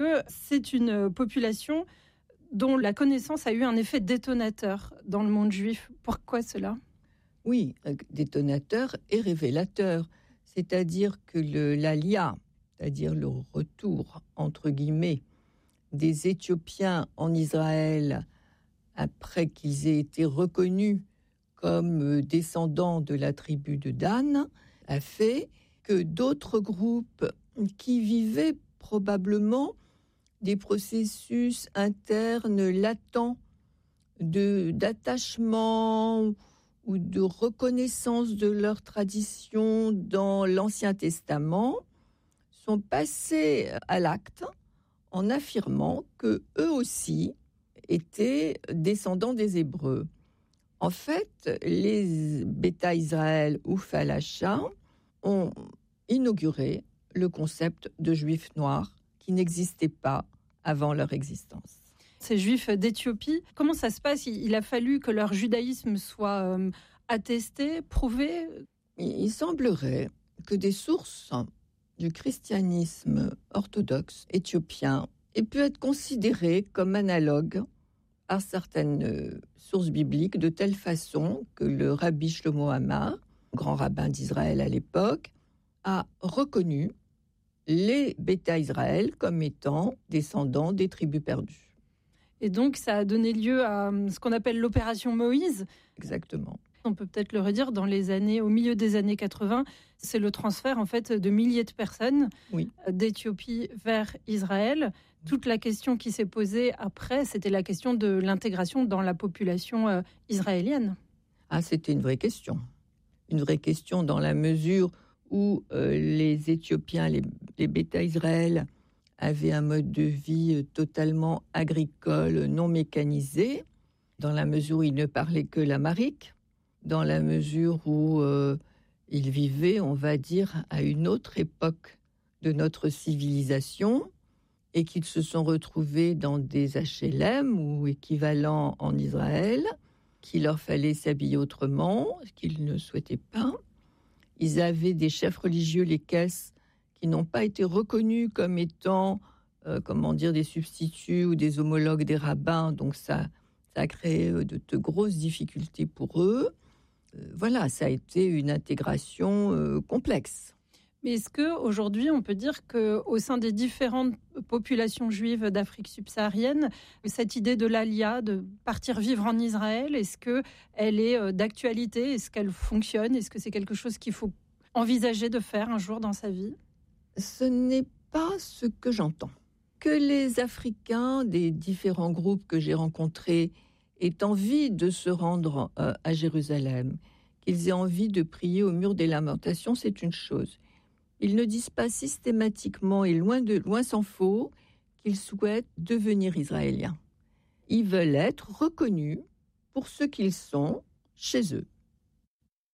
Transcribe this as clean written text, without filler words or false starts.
C'est une population dont la connaissance a eu un effet détonateur dans le monde juif. Pourquoi cela ? Oui, détonateur et révélateur. C'est-à-dire que l'Alia, c'est-à-dire le retour, entre guillemets, des Éthiopiens en Israël après qu'ils aient été reconnus comme descendants de la tribu de Dan, a fait que d'autres groupes qui vivaient probablement des processus internes latents d'attachement ou de reconnaissance de leur tradition dans l'Ancien Testament sont passés à l'acte en affirmant que eux aussi étaient descendants des Hébreux. En fait, les Beta Israël ou Falasha ont inauguré le concept de juifs noirs qui n'existait pas avant leur existence. Ces juifs d'Éthiopie, comment ça se passe ? Il a fallu que leur judaïsme soit attesté, prouvé ? Il semblerait que des sources du christianisme orthodoxe éthiopien aient pu être considérées comme analogues par certaines sources bibliques, de telle façon que le rabbi Shlomo Amar, grand rabbin d'Israël à l'époque, a reconnu les Beta Israël comme étant descendants des tribus perdues. Et donc, ça a donné lieu à ce qu'on appelle l'opération Moïse. Exactement. On peut peut-être le redire, au milieu des années 80, c'est le transfert en fait de milliers de personnes d'Éthiopie vers Israël. Toute la question qui s'est posée après, c'était la question de l'intégration dans la population israélienne. Ah, c'était une vraie question. Une vraie question dans la mesure où les Éthiopiens, les Beta Israël, avaient un mode de vie totalement agricole, non mécanisé, dans la mesure où ils ne parlaient que l'amharique, dans la mesure où ils vivaient, on va dire, à une autre époque de notre civilisation, et qu'ils se sont retrouvés dans des HLM ou équivalents en Israël, qu'il leur fallait s'habiller autrement, ce qu'ils ne souhaitaient pas. Ils avaient des chefs religieux, les Kess, qui n'ont pas été reconnus comme étant, des substituts ou des homologues des rabbins. Donc ça a créé de grosses difficultés pour eux. Ça a été une intégration complexe. Mais est-ce qu'aujourd'hui, on peut dire qu'au sein des différentes populations juives d'Afrique subsaharienne, cette idée de l'Alia, de partir vivre en Israël, est-ce qu'elle est d'actualité ? Est-ce qu'elle fonctionne ? Est-ce que c'est quelque chose qu'il faut envisager de faire un jour dans sa vie ? Ce n'est pas ce que j'entends. Que les Africains des différents groupes que j'ai rencontrés aient envie de se rendre à Jérusalem, qu'ils aient envie de prier au mur des lamentations, c'est une chose. Ils ne disent pas systématiquement et loin s'en faut qu'ils souhaitent devenir israéliens. Ils veulent être reconnus pour ce qu'ils sont chez eux.